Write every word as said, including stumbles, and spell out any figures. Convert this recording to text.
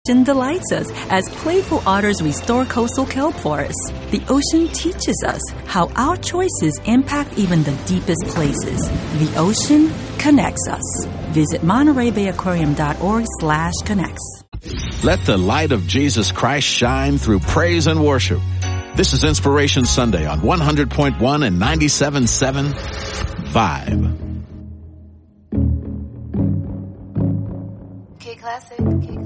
ocean delights us as playful otters restore coastal kelp forests. The ocean teaches us how our choices impact even the deepest places. The ocean connects us. Visit Monterey Bay Aquarium dot org slash connects. Let the light of Jesus Christ shine through praise and worship. This is Inspiration Sunday on one hundred point one and ninety-seven point seven Vibe. K Classic, K